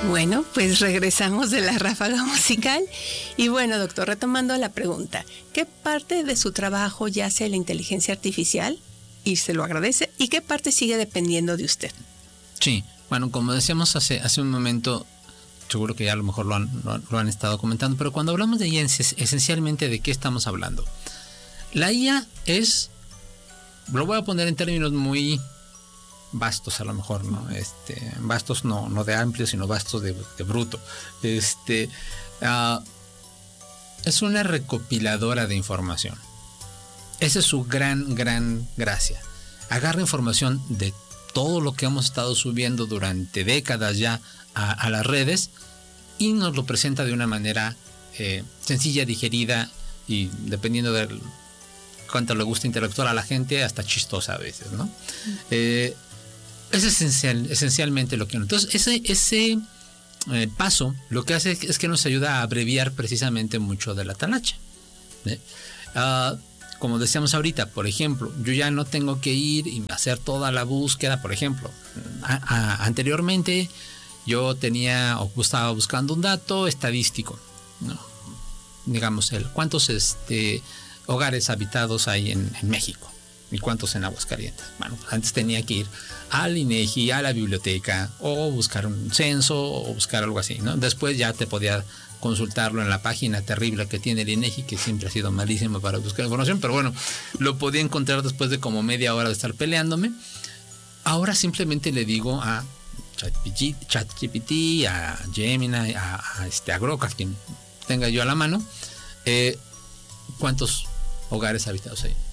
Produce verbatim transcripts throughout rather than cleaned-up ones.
Bueno, pues regresamos de la ráfaga musical. Y bueno, doctor, retomando la pregunta, ¿qué parte de su trabajo ya hace la inteligencia artificial? Y se lo agradece. ¿Y qué parte sigue dependiendo de usted? Sí, bueno, como decíamos hace, hace un momento, seguro que ya a lo mejor lo han, lo, lo han estado comentando, pero cuando hablamos de I A, es esencialmente ¿de qué estamos hablando? La I A es, lo voy a poner en términos muy vastos a lo mejor, ¿no? Este, vastos no, no de amplio, sino vastos de, de bruto. Este, uh, es una recopiladora de información. Esa es su gran, gran gracia. Agarra información de todo lo que hemos estado subiendo durante décadas ya a, a las redes y nos lo presenta de una manera eh, sencilla, digerida y dependiendo de cuánto le gusta interactuar a la gente, hasta chistosa a veces, ¿no? Eh, es esencial, esencialmente lo que... Entonces, ese, ese eh, paso lo que hace es que nos ayuda a abreviar precisamente mucho de la talacha. ¿eh? Uh, como decíamos ahorita, por ejemplo, yo ya no tengo que ir y hacer toda la búsqueda, por ejemplo. A, a, anteriormente yo tenía o estaba buscando un dato estadístico, ¿no? Digamos, el cuántos este, hogares habitados hay en, en México y cuántos en Aguascalientes. Bueno, antes tenía que ir al INEGI, a la biblioteca, o buscar un censo, o buscar algo así, ¿no? Después ya te podía consultarlo en la página terrible que tiene el INEGI, que siempre ha sido malísimo para buscar información, pero bueno, lo podía encontrar después de como media hora de estar peleándome. Ahora simplemente le digo a ChatGPT, a Gemini, a, a, este, a Grok, a quien tenga yo a la mano, eh, cuántos hogares habitados hay.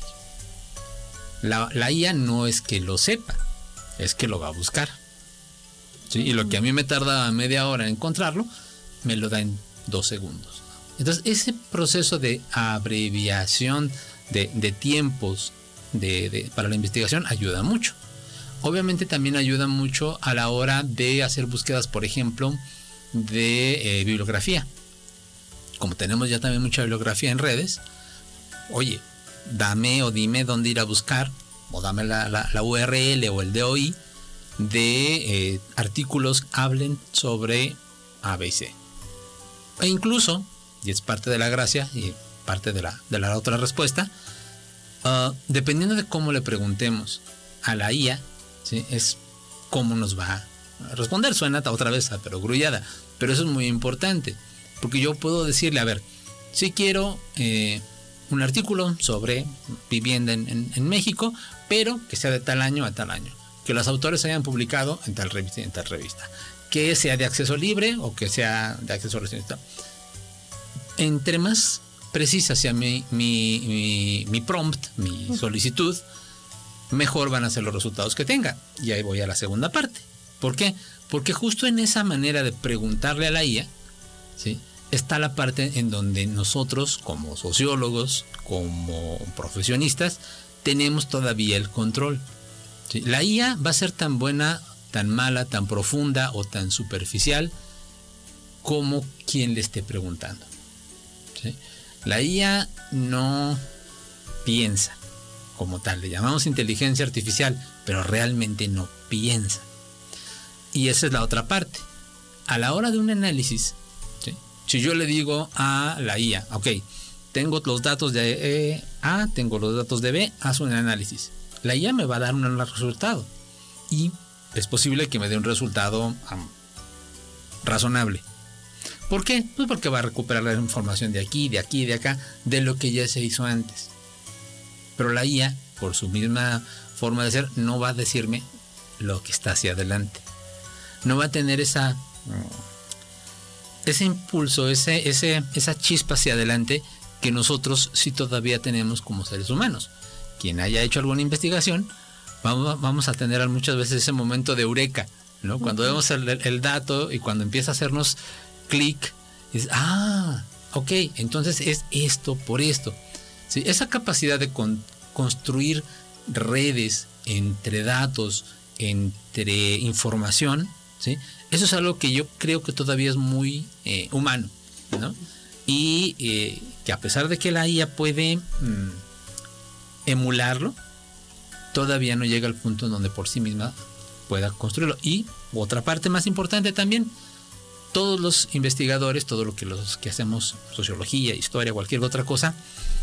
La, la I A no es que lo sepa, es que lo va a buscar, ¿sí? Y lo que a mí me tarda media hora en encontrarlo, me lo da en dos segundos. Entonces, ese proceso de abreviación de, de tiempos de, de, para la investigación ayuda mucho. Obviamente también ayuda mucho a la hora de hacer búsquedas, por ejemplo, de eh, bibliografía. Como tenemos ya también mucha bibliografía en redes, oye, dame o dime dónde ir a buscar, o dame la, la, la U R L o el D O I de eh, artículos que hablen sobre A, B y C. E incluso, y es parte de la gracia y parte de la, de la otra respuesta, uh, dependiendo de cómo le preguntemos a la I A, ¿sí? Es cómo nos va a responder. Suena otra vez a perogrullada, pero eso es muy importante, porque yo puedo decirle, a ver, si quiero eh, un artículo sobre vivienda en, en, en México, pero que sea de tal año a tal año, que los autores hayan publicado en tal revista y en tal revista, que sea de acceso libre o que sea de acceso restringido. Entre más precisa sea mi, mi, mi, mi prompt, mi solicitud, mejor van a ser los resultados que tenga. Y ahí voy a la segunda parte. ¿Por qué? Porque justo en esa manera de preguntarle a la I A, ¿sí?, está la parte en donde nosotros, como sociólogos, como profesionistas, tenemos todavía el control. ¿Sí? La I A va a ser tan buena, tan mala, tan profunda o tan superficial como quien le esté preguntando. ¿Sí? La I A no piensa como tal, le llamamos inteligencia artificial, pero realmente no piensa. Y esa es la otra parte. A la hora de un análisis, ¿sí?, si yo le digo a la I A, ok, tengo los datos de eh, A, tengo los datos de B, haz un análisis. La I A me va a dar un resultado. Y es posible que me dé un resultado um, razonable. ¿Por qué? Pues porque va a recuperar la información de aquí, de aquí, de acá, de lo que ya se hizo antes. Pero la I A, por su misma forma de ser, no va a decirme lo que está hacia adelante. No va a tener esa, ese impulso, ese, ese, esa chispa hacia adelante que nosotros sí todavía tenemos como seres humanos. Quien haya hecho alguna investigación, vamos, vamos a tener muchas veces ese momento de eureka, ¿no? Cuando vemos el, el dato y cuando empieza a hacernos clic, es, ah, ok, entonces es esto por esto. ¿Sí? Esa capacidad de con, construir redes entre datos, entre información, ¿sí?, eso es algo que yo creo que todavía es muy eh, humano, ¿no? Y eh, que a pesar de que la I A puede mmm, emularlo, todavía no llega al punto en donde por sí misma pueda construirlo. Y otra parte más importante también, todos los investigadores, todos lo que los que hacemos sociología, historia, cualquier otra cosa,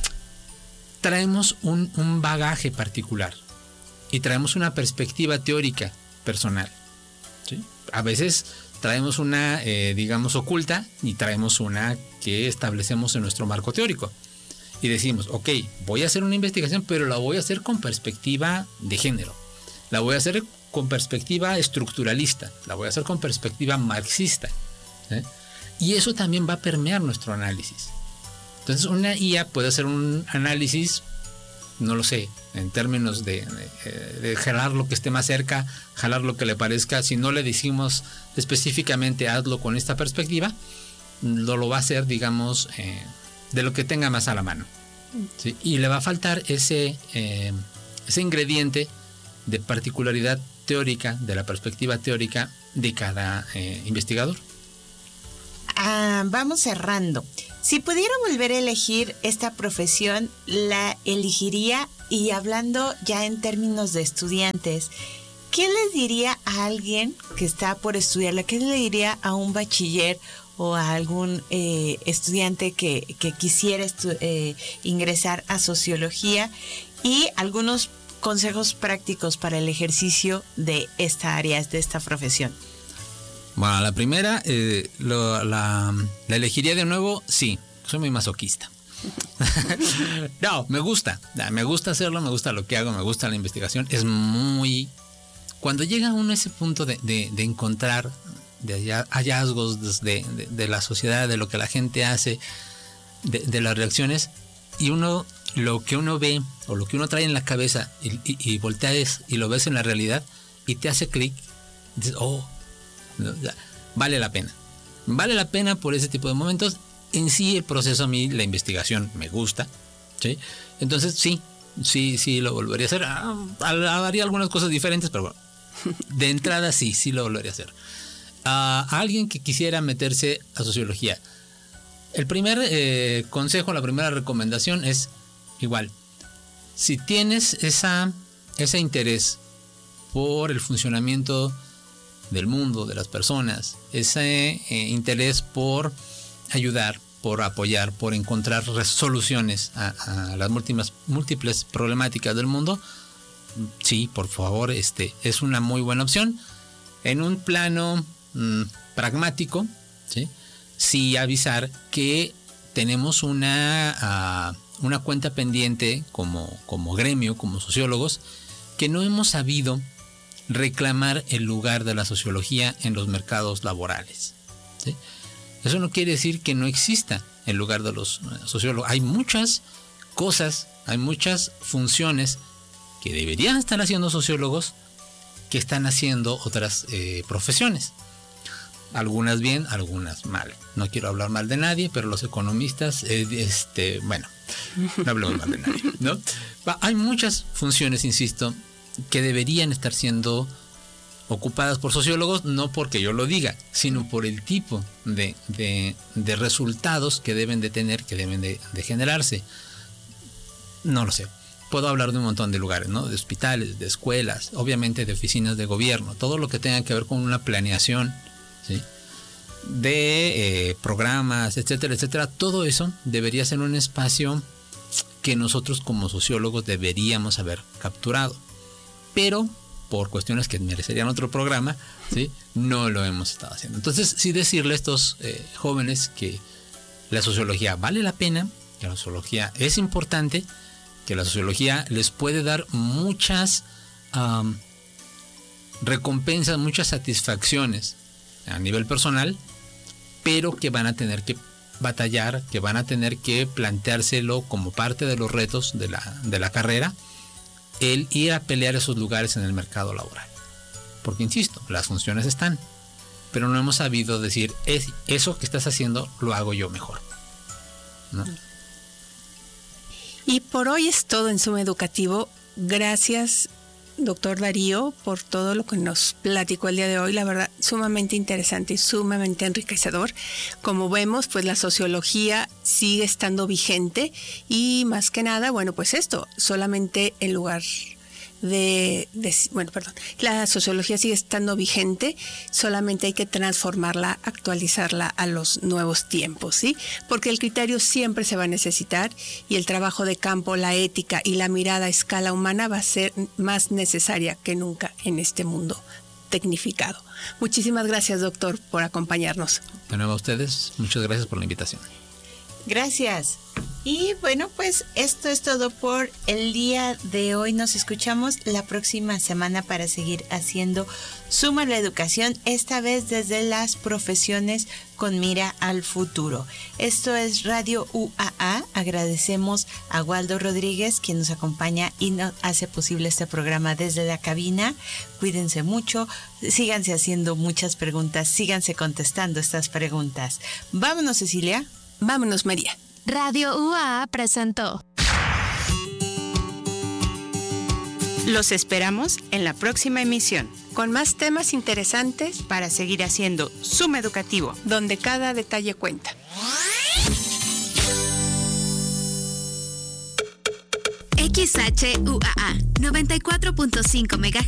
traemos un, un bagaje particular y traemos una perspectiva teórica personal, ¿sí? A veces traemos una, eh, digamos, oculta y traemos una que establecemos en nuestro marco teórico. Y decimos, ok, voy a hacer una investigación, pero la voy a hacer con perspectiva de género. La voy a hacer con perspectiva estructuralista. La voy a hacer con perspectiva marxista, ¿eh? Y eso también va a permear nuestro análisis. Entonces, una I A puede hacer un análisis, no lo sé, en términos de, de, de jalar lo que esté más cerca, jalar lo que le parezca. Si no le decimos específicamente hazlo con esta perspectiva, lo, lo va a hacer, digamos, eh, de lo que tenga más a la mano, ¿sí? Y le va a faltar ese, eh, ese ingrediente de particularidad teórica, de la perspectiva teórica de cada eh, investigador. Ah, vamos cerrando. Si pudiera volver a elegir esta profesión, ¿la elegiría? Y hablando ya en términos de estudiantes, ¿qué les diría a alguien que está por estudiarla? ¿Qué le diría a un bachiller o a algún eh, estudiante que, que quisiera estu- eh, ingresar a sociología? Y algunos consejos prácticos para el ejercicio de esta área, de esta profesión. Bueno, la primera, eh, lo, la, la elegiría de nuevo, sí, soy muy masoquista. No, me gusta, me gusta hacerlo, me gusta lo que hago, me gusta la investigación. Es muy... Cuando llega uno a ese punto de, de, de encontrar de hallazgos de, de, de la sociedad, de lo que la gente hace, de, de las reacciones, y uno, lo que uno ve o lo que uno trae en la cabeza y, y, y volteas y lo ves en la realidad y te hace clic, dices, oh, vale la pena. Vale la pena por ese tipo de momentos. En sí el proceso, a mí la investigación me gusta, ¿sí? Entonces sí, sí, sí lo volvería a hacer. Ah, haría algunas cosas diferentes, pero bueno, de entrada sí, sí lo volvería a hacer. A alguien que quisiera meterse a sociología, el primer eh, consejo, la primera recomendación es igual. Si tienes esa, ese interés por el funcionamiento del mundo, de las personas, ese eh, interés por ayudar, por apoyar, por encontrar soluciones a, a las múltiples, múltiples problemáticas del mundo, sí, por favor, este, es una muy buena opción. En un plano mmm, pragmático, ¿sí? Sí avisar que tenemos una, uh, una cuenta pendiente como, como gremio, como sociólogos, que no hemos sabido reclamar el lugar de la sociología en los mercados laborales, ¿sí? Eso no quiere decir que no exista el lugar de los sociólogos. Hay muchas cosas, hay muchas funciones que deberían estar haciendo sociólogos que están haciendo otras eh, profesiones. Algunas bien, algunas mal. No quiero hablar mal de nadie, pero los economistas, eh, este, bueno, no hablemos mal de nadie, ¿no? Hay muchas funciones, insisto, que deberían estar siendo ocupadas por sociólogos, no porque yo lo diga, sino por el tipo de, de, de resultados que deben de tener, que deben de, de generarse. No lo sé. Puedo hablar de un montón de lugares, ¿no? De hospitales, de escuelas, obviamente de oficinas de gobierno, todo lo que tenga que ver con una planeación, ¿sí? De eh, programas, etcétera, etcétera. Todo eso debería ser un espacio que nosotros como sociólogos deberíamos haber capturado. Pero por cuestiones que merecerían otro programa, ¿sí? No lo hemos estado haciendo. Entonces, sí decirle a estos eh, jóvenes que la sociología vale la pena, que la sociología es importante, que la sociología les puede dar muchas um, recompensas, muchas satisfacciones a nivel personal, pero que van a tener que batallar, que van a tener que planteárselo como parte de los retos de la, de la carrera, el ir a pelear esos lugares en el mercado laboral. Porque, insisto, las funciones están, pero no hemos sabido decir, es, eso que estás haciendo lo hago yo mejor, ¿no? Y por hoy es todo en Suma Educativo. Gracias, doctor Darío, por todo lo que nos platicó el día de hoy. La verdad, sumamente interesante y sumamente enriquecedor. Como vemos, pues la sociología sigue estando vigente y más que nada, bueno, pues esto, solamente en lugar de, de, bueno, perdón, la sociología sigue estando vigente, solamente hay que transformarla, actualizarla a los nuevos tiempos, ¿sí? Porque el criterio siempre se va a necesitar y el trabajo de campo, la ética y la mirada a escala humana va a ser más necesaria que nunca en este mundo tecnificado. Muchísimas gracias, doctor, por acompañarnos. De nuevo a ustedes, muchas gracias por la invitación. Gracias. Y bueno, pues esto es todo por el día de hoy. Nos escuchamos la próxima semana para seguir haciendo Suma la Educación, esta vez desde las profesiones con mira al futuro. Esto es Radio U A A. Agradecemos a Waldo Rodríguez, quien nos acompaña y nos hace posible este programa desde la cabina. Cuídense mucho, síganse haciendo muchas preguntas, síganse contestando estas preguntas. Vámonos, Cecilia. Vámonos, María. Radio U A A presentó. Los esperamos en la próxima emisión Con más temas interesantes para seguir haciendo Suma Educativo, donde cada detalle cuenta. X H U A A noventa y cuatro punto cinco megahercios